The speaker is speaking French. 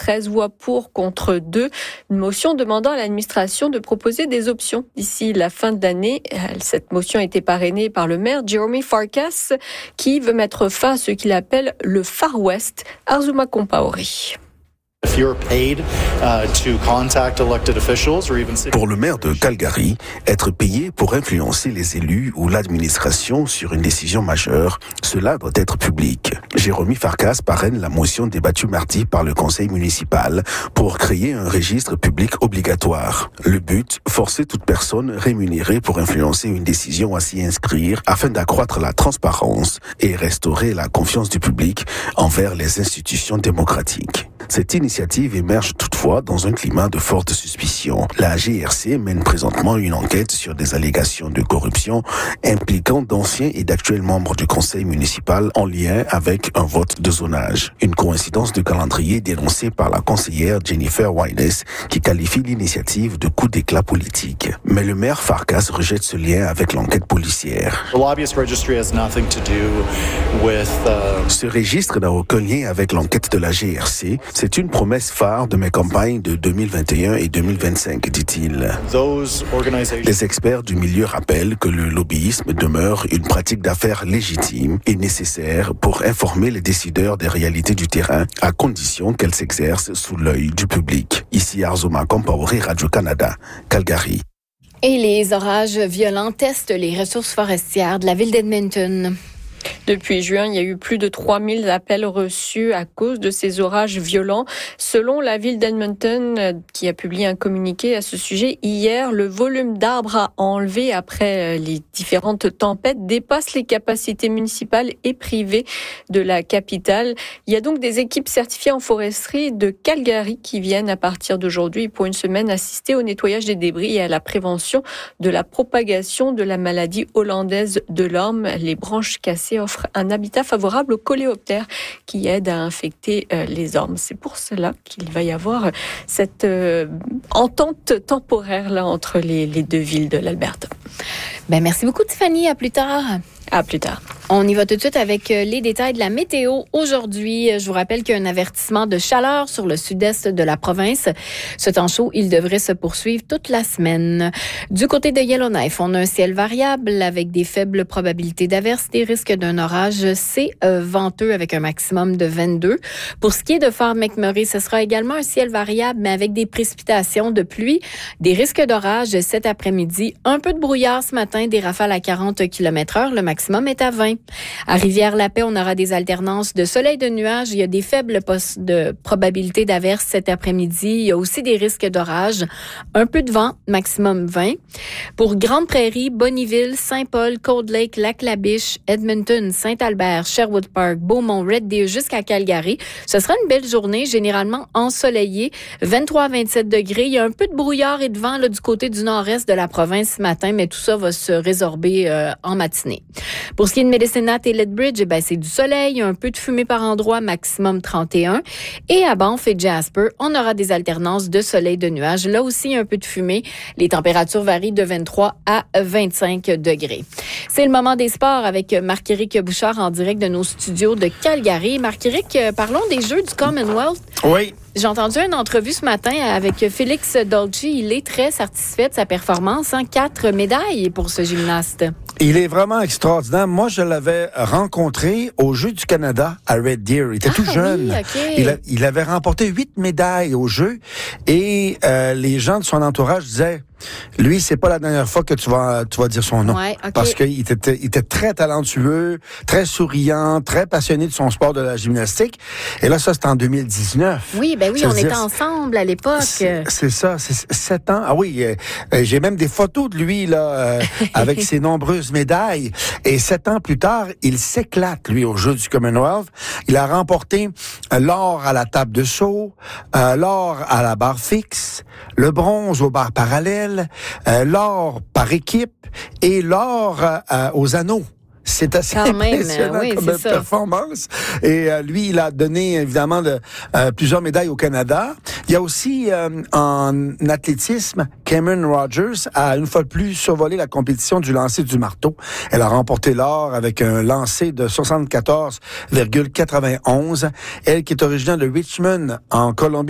13 voix pour contre 2. Une motion demandant à l'administration de proposer des options d'ici la fin de l'année. Cette motion a été parrainée par le maire Jeremy Farkas qui veut mettre fin à ce qu'il appelle le Far West. Arzuma Compaoré. Pour le maire de Calgary, être payé pour influencer les élus ou l'administration sur une décision majeure, cela doit être public. Jérémy Farkas parraine la motion débattue mardi par le conseil municipal pour créer un registre public obligatoire. Le but, forcer toute personne rémunérée pour influencer une décision à s'y inscrire afin d'accroître la transparence et restaurer la confiance du public envers les institutions démocratiques. Cette initiative émerge toutefois dans un climat de forte suspicion. La GRC mène présentement une enquête sur des allégations de corruption impliquant d'anciens et d'actuels membres du conseil municipal en lien avec un vote de zonage. Une coïncidence de calendrier dénoncée par la conseillère Jennifer Wines qui qualifie l'initiative de coup d'éclat politique. Mais le maire Farkas rejette ce lien avec l'enquête policière. Ce registre n'a aucun lien avec l'enquête de la GRC. C'est une promesse phare de mes campagnes de 2021 et 2025, dit-il. Les experts du milieu rappellent que le lobbyisme demeure une pratique d'affaires légitime et nécessaire pour informer les décideurs des réalités du terrain, à condition qu'elle s'exerce sous l'œil du public. Ici Arzuma Compaoré, Radio-Canada, Calgary. Et les orages violents testent les ressources forestières de la ville d'Edmonton. Depuis juin, il y a eu plus de 3000 appels reçus à cause de ces orages violents. Selon la ville d'Edmonton, qui a publié un communiqué à ce sujet hier, le volume d'arbres à enlever après les différentes tempêtes dépasse les capacités municipales et privées de la capitale. Il y a donc des équipes certifiées en foresterie de Calgary qui viennent à partir d'aujourd'hui pour une semaine assister au nettoyage des débris et à la prévention de la propagation de la maladie hollandaise de l'orme. Les branches cassées offrent un habitat favorable aux coléoptères qui aident à infecter les ormes. C'est pour cela qu'il va y avoir cette entente temporaire là entre les deux villes de l'Alberta. Merci beaucoup Tiffany, à plus tard. À plus tard. On y va tout de suite avec les détails de la météo. Aujourd'hui, je vous rappelle qu'il y a un avertissement de chaleur sur le sud-est de la province. Ce temps chaud, il devrait se poursuivre toute la semaine. Du côté de Yellowknife, on a un ciel variable avec des faibles probabilités d'averses, des risques d'un orage. C'est venteux avec un maximum de 22. Pour ce qui est de Fort McMurray, ce sera également un ciel variable, mais avec des précipitations de pluie, des risques d'orage cet après-midi. Un peu de brouillard ce matin, des rafales à 40 km/h. Le maximum est à 20. À Rivière-la-Paix, on aura des alternances de soleil et de nuages. Il y a des faibles de probabilité d'averse cet après-midi. Il y a aussi des risques d'orage. Un peu de vent, maximum 20. Pour Grande Prairie, Bonnyville, Saint-Paul, Cold Lake, Lac-La-Biche, Edmonton, Saint-Albert, Sherwood Park, Beaumont, Red Deer jusqu'à Calgary. Ce sera une belle journée, généralement ensoleillée. 23 à 27 degrés. Il y a un peu de brouillard et de vent là, du côté du nord-est de la province ce matin, mais tout ça va se résorber en matinée. Pour ce qui est de Medicine Hat et Lethbridge, c'est du soleil, un peu de fumée par endroit, maximum 31. Et à Banff et Jasper, on aura des alternances de soleil et de nuages. Là aussi, un peu de fumée. Les températures varient de 23 à 25 degrés. C'est le moment des sports avec Marc-Éric Bouchard en direct de nos studios de Calgary. Marc-Éric, parlons des Jeux du Commonwealth. Oui. J'ai entendu une entrevue ce matin avec Félix Dolce. Il est très satisfait de sa performance. 4 médailles pour ce gymnaste. Il est vraiment extraordinaire. Moi, je l'avais rencontré aux Jeux du Canada à Red Deer. Il était tout jeune. Oui, okay. Il avait remporté 8 médailles aux Jeux et les gens de son entourage disaient... Lui, c'est pas la dernière fois que tu vas dire son nom. Ouais, okay. Parce qu'il était très talentueux, très souriant, très passionné de son sport de la gymnastique. Et là, ça, c'était en 2019. Oui, on était ensemble à l'époque. C'est ça, c'est 7 ans. Ah oui, j'ai même des photos de lui, là, avec ses nombreuses médailles. Et 7 ans plus tard, il s'éclate, lui, aux Jeux du Commonwealth. Il a remporté l'or à la table de saut, l'or à la barre fixe, le bronze aux barres parallèles, l'or par équipe et l'or aux anneaux. C'est assez impressionnant comme performance. Et lui, il a donné évidemment plusieurs médailles au Canada. Il y a aussi en athlétisme, Cameron Rogers a une fois de plus survolé la compétition du lancer du marteau. Elle a remporté l'or avec un lancer de 74,91. Elle qui est originaire de Richmond en Colombie.